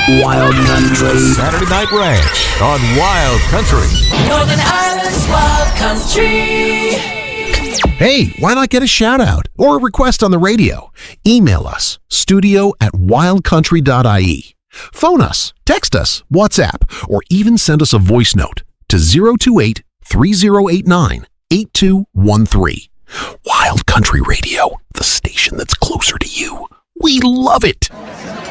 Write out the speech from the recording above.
Wild Country. Saturday Night Ranch on Wild Country. Northern Ireland's Wild Country. Hey, why not get a shout out or a request on the radio? Email us, studio@wildcountry.ie. Phone us, text us, WhatsApp, or even send us a voice note to 028-3089-8213. Wild Country Radio, the station that's closer to you. We love it.